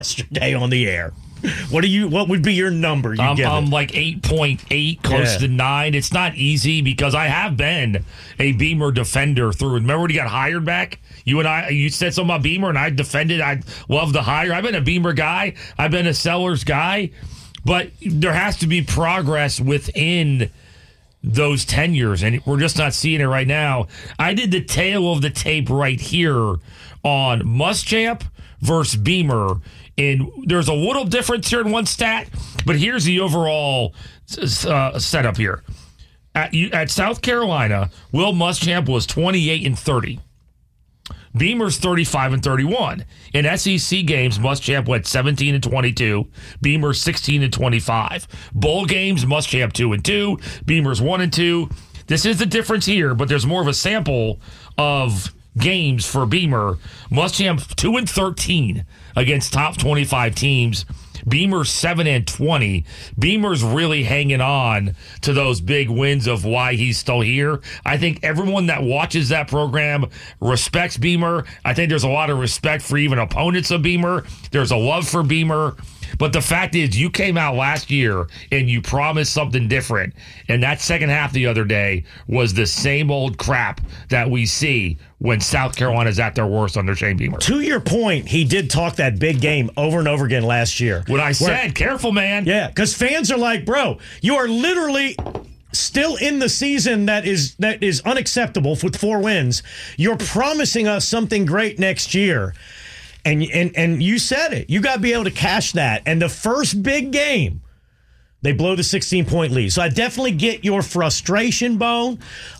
yesterday on the air. What would be your number? I'm like 8.8, close to 9. It's not easy because I have been a Beamer defender through. Remember when he got hired back? You said something about Beamer, and I defended. I love the hire. I've been a Beamer guy. I've been a Sellers guy. But there has to be progress within those tenures, and we're just not seeing it right now. I did the tail of the tape right here on Muschamp versus Beamer. And there's a little difference here in one stat, but here's the overall setup here. At South Carolina, Will Muschamp was 28-30. Beamer's 35-31. In SEC games, Muschamp went 17-22. Beamer's 16-25. Bowl games, Muschamp 2-2. Beamer's 1-2. This is the difference here, but there's more of a sample of games for Beamer. Muschamp 2-13 against top 25 teams. Beamer's 7-20. Beamer's really hanging on to those big wins of why he's still here. I think everyone that watches that program respects Beamer. I think there's a lot of respect for even opponents of Beamer. There's a love for Beamer. But the fact is, you came out last year and you promised something different. And that second half the other day was the same old crap that we see when South Carolina's at their worst under Shane Beamer. To your point, he did talk that big game over and over again last year. What I said, careful, man. Yeah, because fans are like, bro, you are literally still in the season that is unacceptable with 4 wins. You're promising us something great next year. And you said it. You got to be able to cash that. And the first big game, they blow the 16-point lead. So I definitely get your frustration, Bone.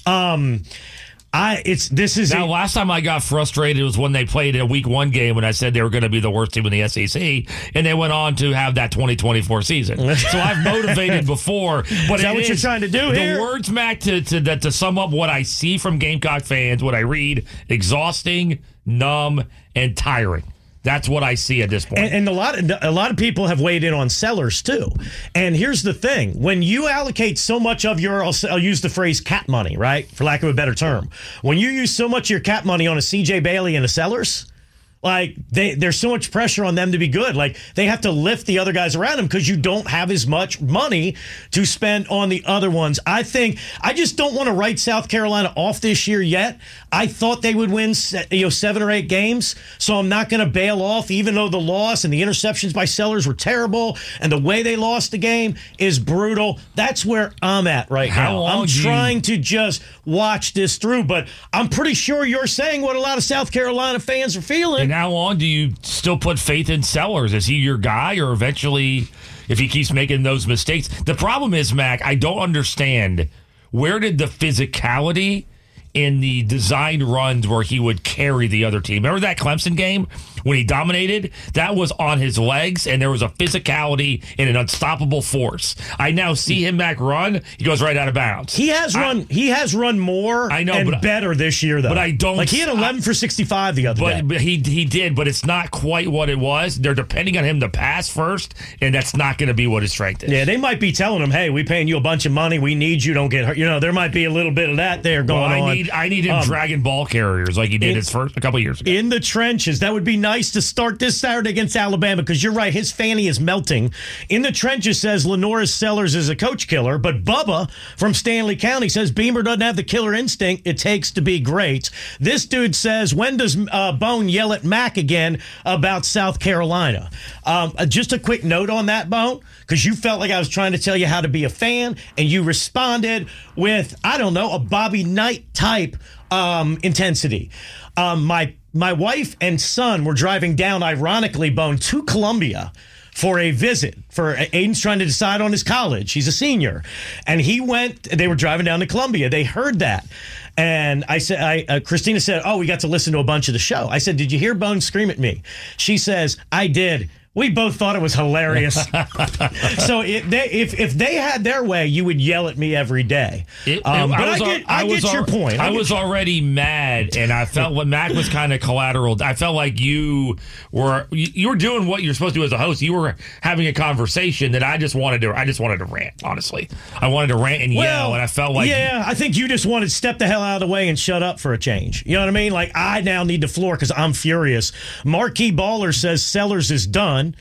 Last time I got frustrated was when they played a week 1 game when I said they were going to be the worst team in the SEC, and they went on to have that 2024 season. So I've motivated before. But is that what you're trying to do here? The words, Mac, to sum up what I see from Gamecock fans, what I read, exhausting, numb, and tiring. That's what I see at this point. And a lot of people have weighed in on Sellers, too. And here's the thing. When you allocate so much of your, I'll use the phrase cat money, right, for lack of a better term. When you use so much of your cat money on a C.J. Bailey and a Sellers, like, there's so much pressure on them to be good. Like, they have to lift the other guys around them because you don't have as much money to spend on the other ones. I just don't want to write South Carolina off this year yet. I thought they would win 7 or 8 games, so I'm not going to bail off, even though the loss and the interceptions by Sellers were terrible, and the way they lost the game is brutal. That's where I'm at right now. I'm trying to just watch this through, but I'm pretty sure you're saying what a lot of South Carolina fans are feeling. And how long do you still put faith in Sellers? Is he your guy, or eventually, if he keeps making those mistakes? The problem is, Mac, I don't understand, where did the physicality in the designed runs where he would carry the other team? Remember that Clemson game when he dominated? That was on his legs, and there was a physicality and an unstoppable force. I now see him back run. He goes right out of bounds. He has run more and better this year, though. But I don't. Like, he had 11 for 65 the other day. But he did, but it's not quite what it was. They're depending on him to pass first, and that's not going to be what his strength is. Yeah, they might be telling him, hey, we paying you a bunch of money. We need you. Don't get hurt. There might be a little bit of that there going on. I need him dragging ball carriers like he did his first a couple of years ago. In the trenches. That would be nice to start this Saturday against Alabama, because you're right, his fanny is melting. In the trenches says Lenoris Sellers is a coach killer, but Bubba from Stanley County says Beamer doesn't have the killer instinct it takes to be great. This dude says, when does Bone yell at Mac again about South Carolina? Just a quick note on that, Bone, because you felt like I was trying to tell you how to be a fan, and you responded with, I don't know, a Bobby Knight type intensity. My wife and son were driving down, ironically, Bone, to Columbia for a visit. For Aiden's trying to decide on his college. He's a senior. And they were driving down to Columbia. They heard that. And I said, Christina said, we got to listen to a bunch of the show. I said, did you hear Bone scream at me? She says, I did. We both thought it was hilarious. So if they had their way, you would yell at me every day. I get your point. I was already mad, and I felt when Mac was kind of collateral. I felt like you were doing what you're supposed to do as a host. You were having a conversation that I just wanted to rant. Honestly, I wanted to rant and yell, and I felt like I think you just wanted to step the hell out of the way and shut up for a change. You know what I mean? Like, I now need the floor because I'm furious. Marquee Baller says Sellers is done.